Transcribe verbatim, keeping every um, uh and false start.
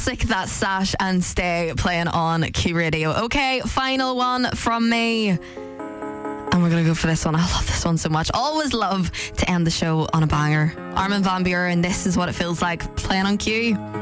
Sick that Sash and Stay playing on Q Radio. Okay, final one from me. And we're going to go for this one. I love this one so much. Always love to end the show on a banger. Armin van Buuren, This Is What It Feels Like, playing on Q.